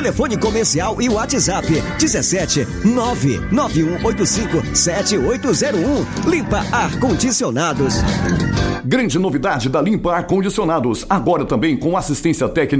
Telefone comercial e WhatsApp 17 99185 7801. Limpa Ar-Condicionados. Grande novidade da Limpa Ar-Condicionados, agora também com assistência técnica